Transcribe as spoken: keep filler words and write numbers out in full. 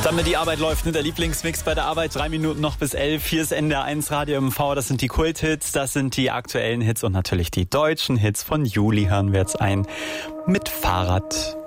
Damit die Arbeit läuft, ne? Der Lieblingsmix bei der Arbeit. Drei Minuten noch bis elf. Hier ist N D R eins Radio M V. Das sind die Kulthits, das sind die aktuellen Hits und natürlich die deutschen Hits. Von Juli hören wir jetzt ein mit Fahrrad.